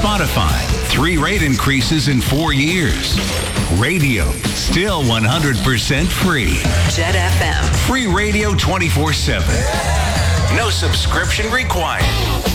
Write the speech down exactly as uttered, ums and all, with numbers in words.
Spotify, three rate increases in four years. Radio, still one hundred percent free. Jet F M. Free radio twenty-four seven. No subscription required.